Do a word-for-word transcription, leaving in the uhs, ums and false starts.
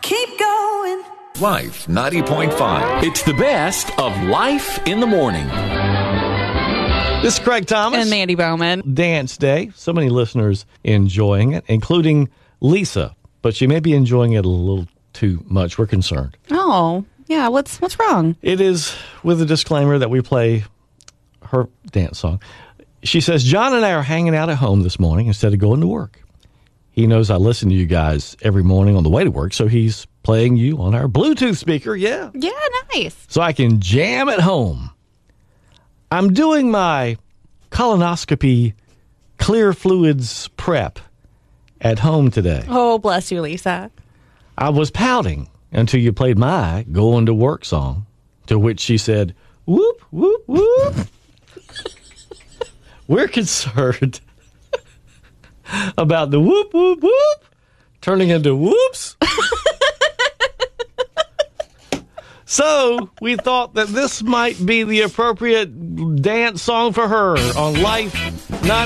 keep going. Life ninety point five. It's the best of Life in the Morning. This is Craig Thomas. And Mandy Bowman. Dance Day. So many listeners enjoying it, including Lisa. But she may be enjoying it a little too much. We're concerned. Oh, yeah. What's what's wrong? It is with a disclaimer that we play her dance song. She says, John and I are hanging out at home this morning instead of going to work. He knows I listen to you guys every morning on the way to work, so he's playing you on our Bluetooth speaker. Yeah. Yeah, nice. So I can jam at home. I'm doing my colonoscopy clear fluids prep at home today. Oh, bless you, Lisa. I was pouting until you played my going to work song, to which she said, whoop, whoop, whoop. We're concerned about the whoop, whoop, whoop turning into whoops. So we thought that this might be the appropriate dance song for her on Life